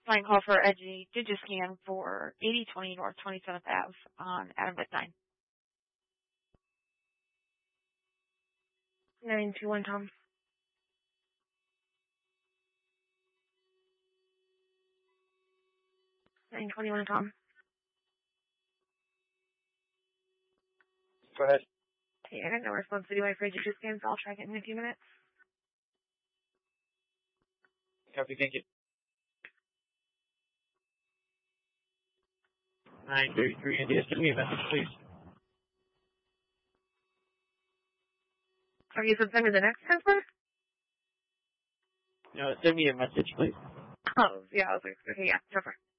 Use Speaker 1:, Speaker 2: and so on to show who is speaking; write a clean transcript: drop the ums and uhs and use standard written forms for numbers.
Speaker 1: Flying call for Edgy Digiscan for 8020 North 27th Ave on Adam at 9. 921 Tom. 921 Tom.
Speaker 2: Go ahead.
Speaker 1: Hey, I got no response to do for Edgy Digiscan, so I'll try it in a few minutes.
Speaker 2: Copy, thank you. 933 India, send me a message, please.
Speaker 1: Are you send me the next transfer?
Speaker 2: No, send me a message, please.
Speaker 1: Oh, yeah, I was like, okay, yeah, transfer.